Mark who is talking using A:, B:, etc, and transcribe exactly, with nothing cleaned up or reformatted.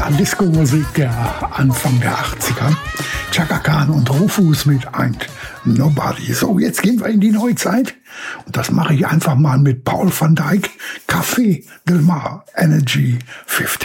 A: Ja, Disco-Musik der Anfang der achtziger. Chaka Khan und Rufus mit Ain't Nobody. So, jetzt gehen wir in die Neuzeit. Und das mache ich einfach mal mit Paul van Dyk, Café Del Mar, Energy fünfzig.